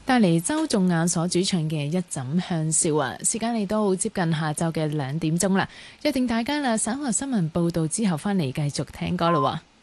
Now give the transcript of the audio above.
帶嚟周仲晏所主唱嘅一枕向笑啊！時間嚟到接近下晝嘅2點鐘啦，約定大家啦，稍後新聞報道之後翻嚟繼續聽歌啦喎。